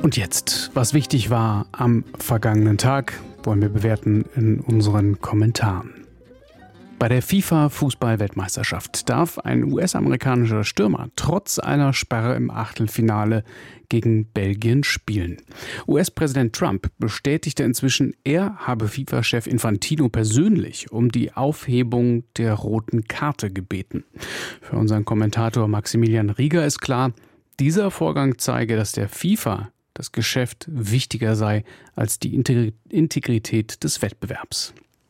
Und jetzt, was wichtig war am vergangenen Tag, wollen wir bewerten in unseren Kommentaren. Bei der FIFA-Fußball-Weltmeisterschaft darf ein US-amerikanischer Stürmer trotz einer Sperre im Achtelfinale gegen Belgien spielen. US-Präsident Trump bestätigte inzwischen, er habe FIFA-Chef Infantino persönlich um die Aufhebung der roten Karte gebeten. Für unseren Kommentator Maximilian Rieger ist klar, dieser Vorgang zeige, dass der FIFA das Geschäft wichtiger sei als die Integrität des Wettbewerbs.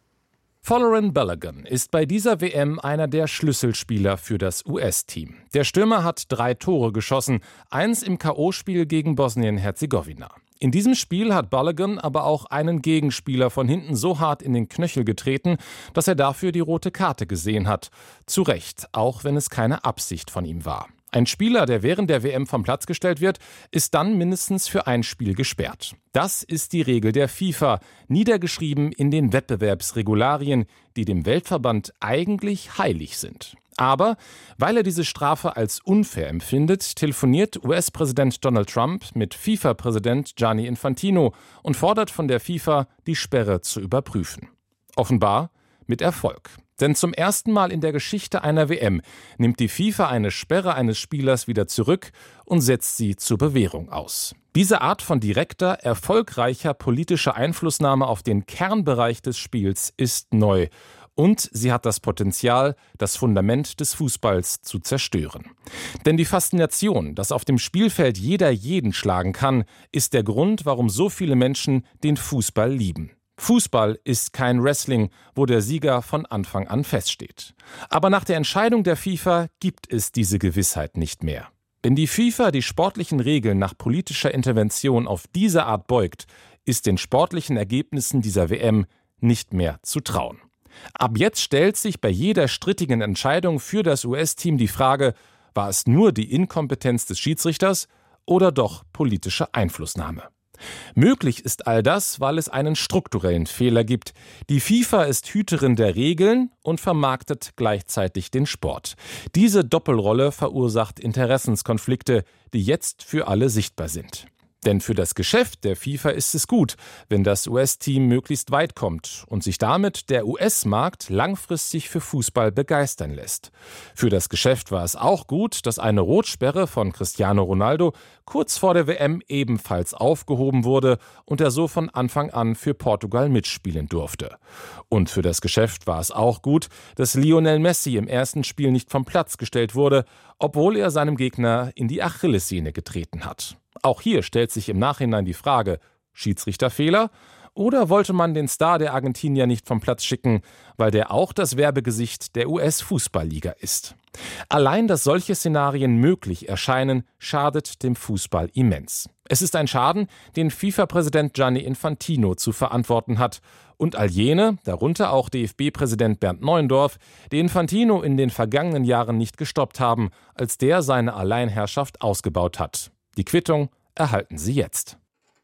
Folarin Balogun ist bei dieser WM einer der Schlüsselspieler für das US-Team. Der Stürmer hat 3 Tore geschossen, 1 im K.O.-Spiel gegen Bosnien-Herzegowina. In diesem Spiel hat Balogun aber auch einen Gegenspieler von hinten so hart in den Knöchel getreten, dass er dafür die rote Karte gesehen hat. Zu Recht, auch wenn es keine Absicht von ihm war. Ein Spieler, der während der WM vom Platz gestellt wird, ist dann mindestens für ein Spiel gesperrt. Das ist die Regel der FIFA, niedergeschrieben in den Wettbewerbsregularien, die dem Weltverband eigentlich heilig sind. Aber weil er diese Strafe als unfair empfindet, telefoniert US-Präsident Donald Trump mit FIFA-Präsident Gianni Infantino und fordert von der FIFA, die Sperre zu überprüfen. Offenbar mit Erfolg. Denn zum ersten Mal in der Geschichte einer WM nimmt die FIFA eine Sperre eines Spielers wieder zurück und setzt sie zur Bewährung aus. Diese Art von direkter, erfolgreicher politischer Einflussnahme auf den Kernbereich des Spiels ist neu. Und sie hat das Potenzial, das Fundament des Fußballs zu zerstören. Denn die Faszination, dass auf dem Spielfeld jeder jeden schlagen kann, ist der Grund, warum so viele Menschen den Fußball lieben. Fußball ist kein Wrestling, wo der Sieger von Anfang an feststeht. Aber nach der Entscheidung der FIFA gibt es diese Gewissheit nicht mehr. Wenn die FIFA die sportlichen Regeln nach politischer Intervention auf diese Art beugt, ist den sportlichen Ergebnissen dieser WM nicht mehr zu trauen. Ab jetzt stellt sich bei jeder strittigen Entscheidung für das US-Team die Frage, war es nur die Inkompetenz des Schiedsrichters oder doch politische Einflussnahme? Möglich ist all das, weil es einen strukturellen Fehler gibt. Die FIFA ist Hüterin der Regeln und vermarktet gleichzeitig den Sport. Diese Doppelrolle verursacht Interessenskonflikte, die jetzt für alle sichtbar sind. Denn für das Geschäft der FIFA ist es gut, wenn das US-Team möglichst weit kommt und sich damit der US-Markt langfristig für Fußball begeistern lässt. Für das Geschäft war es auch gut, dass eine Rotsperre von Cristiano Ronaldo kurz vor der WM ebenfalls aufgehoben wurde und er so von Anfang an für Portugal mitspielen durfte. Und für das Geschäft war es auch gut, dass Lionel Messi im ersten Spiel nicht vom Platz gestellt wurde, obwohl er seinem Gegner in die Achillessehne getreten hat. Auch hier stellt sich im Nachhinein die Frage, Schiedsrichterfehler? Oder wollte man den Star der Argentinier nicht vom Platz schicken, weil der auch das Werbegesicht der US-Fußballliga ist? Allein, dass solche Szenarien möglich erscheinen, schadet dem Fußball immens. Es ist ein Schaden, den FIFA-Präsident Gianni Infantino zu verantworten hat. Und all jene, darunter auch DFB-Präsident Bernd Neuendorf, die Infantino in den vergangenen Jahren nicht gestoppt haben, als der seine Alleinherrschaft ausgebaut hat. Die Quittung erhalten Sie jetzt.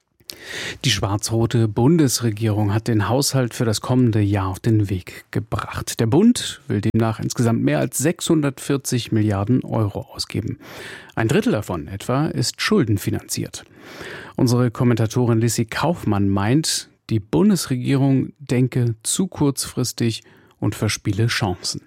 Die schwarz-rote Bundesregierung hat den Haushalt für das kommende Jahr auf den Weg gebracht. Der Bund will demnach insgesamt mehr als 640 Milliarden Euro ausgeben. Ein Drittel davon etwa ist schuldenfinanziert. Unsere Kommentatorin Lissy Kaufmann meint, die Bundesregierung denke zu kurzfristig und verspiele Chancen.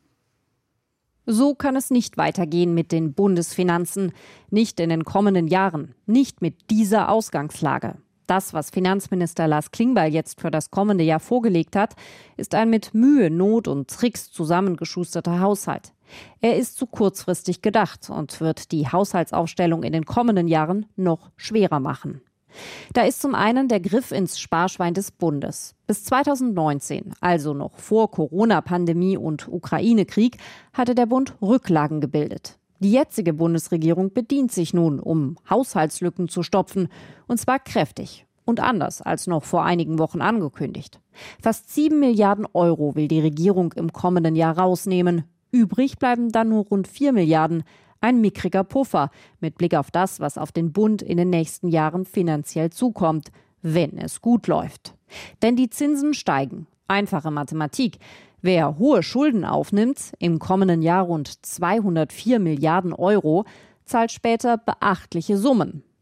So kann es nicht weitergehen mit den Bundesfinanzen, nicht in den kommenden Jahren, nicht mit dieser Ausgangslage. Das, was Finanzminister Lars Klingbeil jetzt für das kommende Jahr vorgelegt hat, ist ein mit Mühe, Not und Tricks zusammengeschusterter Haushalt. Er ist zu kurzfristig gedacht und wird die Haushaltsaufstellung in den kommenden Jahren noch schwerer machen. Da ist zum einen der Griff ins Sparschwein des Bundes. Bis 2019, also noch vor Corona-Pandemie und Ukraine-Krieg, hatte der Bund Rücklagen gebildet. Die jetzige Bundesregierung bedient sich nun, um Haushaltslücken zu stopfen, und zwar kräftig und anders als noch vor einigen Wochen angekündigt. Fast 7 Milliarden Euro will die Regierung im kommenden Jahr rausnehmen. Übrig bleiben dann nur rund 4 Milliarden. Ein mickriger Puffer mit Blick auf das, was auf den Bund in den nächsten Jahren finanziell zukommt, wenn es gut läuft. Denn die Zinsen steigen. Einfache Mathematik. Wer hohe Schulden aufnimmt, im kommenden Jahr rund 204 Milliarden Euro, zahlt später beachtliche Summen.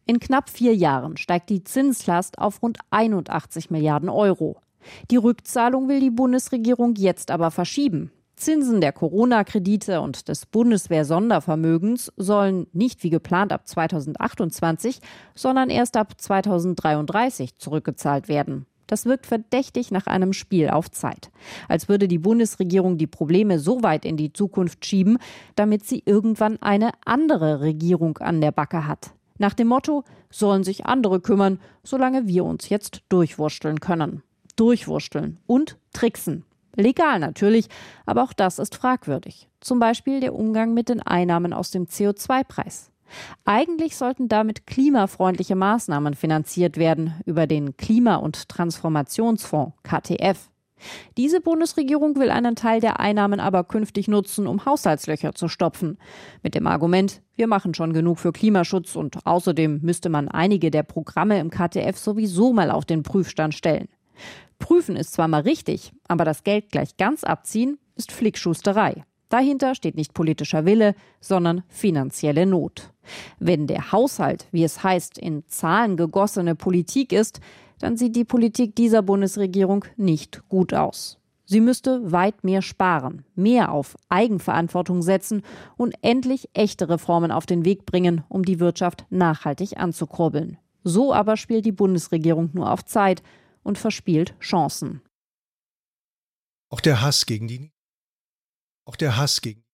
In knapp 4 Jahren steigt die Zinslast auf rund 81 Milliarden Euro. Die Rückzahlung will die Bundesregierung jetzt aber verschieben. Zinsen der Corona-Kredite und des Bundeswehr-Sondervermögens sollen nicht wie geplant ab 2028, sondern erst ab 2033 zurückgezahlt werden. Das wirkt verdächtig nach einem Spiel auf Zeit. Als würde die Bundesregierung die Probleme so weit in die Zukunft schieben, damit sie irgendwann eine andere Regierung an der Backe hat. Nach dem Motto, sollen sich andere kümmern, solange wir uns jetzt durchwursteln können. Durchwursteln und tricksen. Legal natürlich, aber auch das ist fragwürdig. Zum Beispiel der Umgang mit den Einnahmen aus dem CO2-Preis. Eigentlich sollten damit klimafreundliche Maßnahmen finanziert werden über den Klima- und Transformationsfonds KTF. Diese Bundesregierung will einen Teil der Einnahmen aber künftig nutzen, um Haushaltslöcher zu stopfen. Mit dem Argument, wir machen schon genug für Klimaschutz und außerdem müsste man einige der Programme im KTF sowieso mal auf den Prüfstand stellen. Prüfen ist zwar mal richtig, aber das Geld gleich ganz abziehen ist Flickschusterei. Dahinter steht nicht politischer Wille, sondern finanzielle Not. Wenn der Haushalt, wie es heißt, in Zahlen gegossene Politik ist, dann sieht die Politik dieser Bundesregierung nicht gut aus. Sie müsste weit mehr sparen, mehr auf Eigenverantwortung setzen und endlich echte Reformen auf den Weg bringen, um die Wirtschaft nachhaltig anzukurbeln. So aber spielt die Bundesregierung nur auf Zeit und verspielt Chancen. Auch der Hass gegen